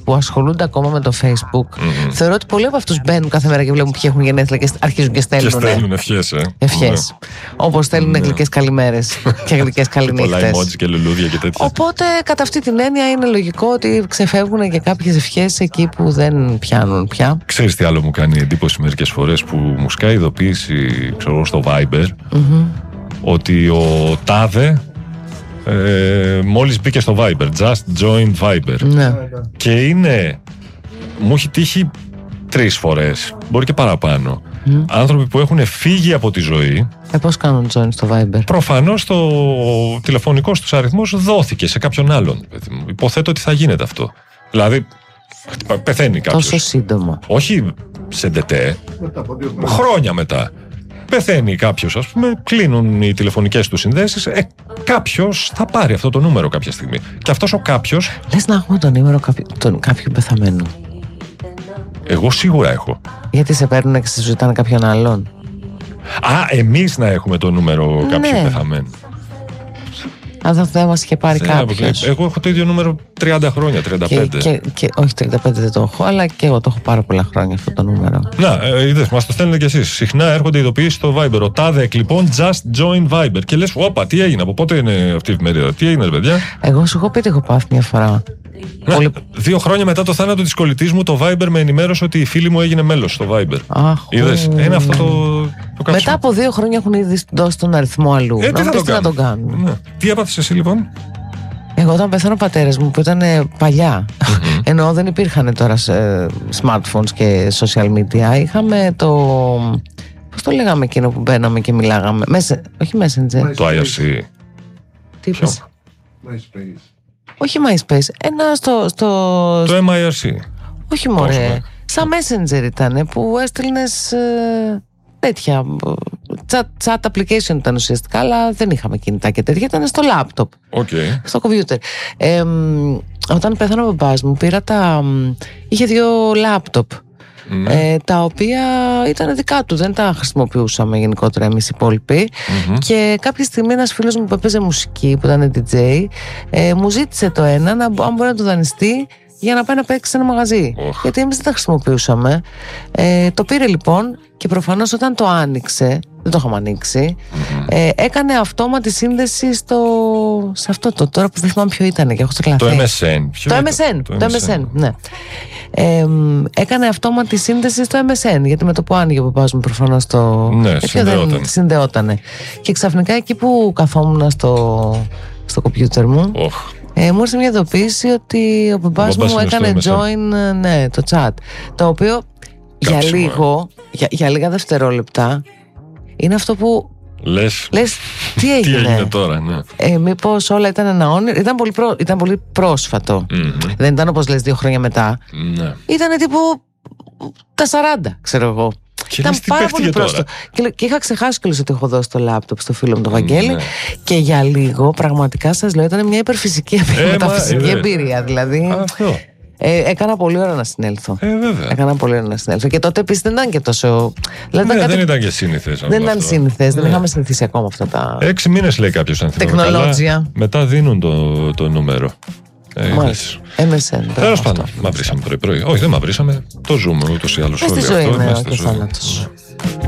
που ασχολούνται ακόμα με το Facebook, θεωρώ ότι πολλοί από αυτούς μπαίνουν κάθε μέρα και βλέπουν ποιοι έχουν γενέθλια και αρχίζουν και στέλνουν. Και στέλνουν ευχές. Ευχές. Όπως στέλνουν γλυκές καλημέρες και γλυκές καληνύχτες. Πολλά emojis και λουλούδια και τέτοια. Οπότε, κατά αυτή την έννοια, είναι λογικό ότι ξεφεύγουν και κάποιες ευχές εκεί που δεν πιάνουν πια. Ξέρεις τι άλλο μου κάνει εντύπωση μερικές φορές, που μου σκάει ειδοποίηση, ξέρω, στο Viber, ότι ο τάδε μόλις μπήκε στο Viber, just join Viber. Ναι. Και μου έχει τύχει 3 φορές, μπορεί και παραπάνω, άνθρωποι που έχουν φύγει από τη ζωή. Πώς κάνουν join στο Viber? Προφανώς το τηλεφωνικό τους αριθμός δόθηκε σε κάποιον άλλον. Υποθέτω ότι θα γίνεται αυτό. Δηλαδή, πεθαίνει κάποιος. Τόσο σύντομα? Όχι σε ντετέ, χρόνια μετά. Πεθαίνει κάποιος, ας πούμε, κλείνουν οι τηλεφωνικές του συνδέσεις. Κάποιος θα πάρει αυτό το νούμερο κάποια στιγμή. Και αυτός ο κάποιος. Λες να έχουμε το νούμερο κάποιου πεθαμένου? Εγώ σίγουρα έχω. Γιατί σε παίρνουν και σε ζητάνε κάποιον άλλον? Εμείς να έχουμε το νούμερο κάποιου πεθαμένου. Αν δεν μας είχε πάρει κάποιος. Εγώ έχω το ίδιο νούμερο 30 χρόνια, 35. Όχι, 35 δεν το έχω, αλλά και εγώ το έχω πάρα πολλά χρόνια αυτό το νούμερο. Να, είδες, μας το στέλνετε κι εσείς. Συχνά έρχονται ειδοποιήσεις στο Viber. Ο τάδε λοιπόν, just join Viber. Και λες, όπα, τι έγινε, από πότε είναι αυτή η εφημερίδα, τι έγινε, παιδιά? Εγώ σου έχω πει τι έχω πάθει μια φορά. 2 χρόνια μετά το θάνατο της κολλητής μου, το Viber με ενημέρωσε ότι η φίλη μου έγινε μέλος στο Viber. Είδες, είναι αυτό το κάψιμο. Μετά από 2 χρόνια έχουν ήδη δώσει τον αριθμό αλλού. Τι να τον κάνουν. Ναι. Τι έπαθες εσύ λοιπόν? Εγώ όταν πέθανε ο πατέρας μου, που ήταν παλιά, ενώ δεν υπήρχαν τώρα smartphones και social media, είχαμε το... Πώς το λέγαμε εκείνο που μπαίναμε και μιλάγαμε? Όχι Messenger. Το IRC. Τι είπες? Όχι MySpace. Ένα στο... Το MIRC. Όχι μωρέ. Σαν Messenger ήταν που έστελνες τέτοια chat application ήταν ουσιαστικά, αλλά δεν είχαμε κινητά και τέτοια, ήταν στο laptop, στο computer. Όταν πέθανε ο μπαμπάς μου, είχε 2 laptop, τα οποία ήταν δικά του, δεν τα χρησιμοποιούσαμε γενικότερα εμείς οι υπόλοιποι. Και κάποια στιγμή ένας φίλος μου που έπαιζε μουσική, που ήταν DJ, μου ζήτησε το ένα αν μπορεί να το δανειστεί για να πάει να παίξει σε ένα μαγαζί. Γιατί εμείς δεν τα χρησιμοποιούσαμε. Το πήρε λοιπόν και προφανώς όταν το άνοιξε, δεν το είχαμε ανοίξει, έκανε αυτόματη σύνδεση σε αυτό το τώρα που δεν θυμάμαι ποιο ήταν και έχω ξεκλαθεί. Το MSN. Το MSN, ναι. Έκανε αυτόματη σύνδεση στο MSN, γιατί με το που άνοιγε ο παπάς μου προφανώς συνδεότανε. Και ξαφνικά εκεί που καθόμουν στο κομπιούτερ μου, μου ήρθε μια ειδοποίηση ότι ο μπαμπάς μου έκανε join το chat. Το οποίο για λίγα δευτερόλεπτα είναι αυτό που λες τι έγινε τώρα, ναι. Μήπως όλα ήταν ένα όνειρο? Ήταν πολύ πρόσφατο. Δεν ήταν όπως λες 2 χρόνια μετά. Ήταν τύπου τα 40, ξέρω εγώ. Και ήταν πάρα πολύ πρόσφατο. Και είχα ξεχάσει κιόλας ότι έχω δώσει το λάπτοπ στο φίλο μου τον Βαγγέλη. Και για λίγο, πραγματικά σας λέω, ήταν μια υπερφυσική εμπειρία. Δηλαδή. Έκανα πολύ ώρα να συνέλθω. Έκανα πολύ ώρα να συνέλθω. Και τότε επίσης δεν ήταν και τόσο. Δεν ήταν και σύνηθες. Δεν ήταν σύνηθες. Δεν είχαμε συνηθίσει ακόμα αυτά τα. 6 μήνες λέει κάποιος, αν θυμάμαι καλά. Μετά δίνουν το νούμερο. MSN. Τέλος πάντων, μαυρίσαμε πρωί-πρωί. Όχι, δεν μαυρίσαμε. Το ζούμε ούτως ή άλλως όλοι. Στη ζωή είναι ο θάνατος.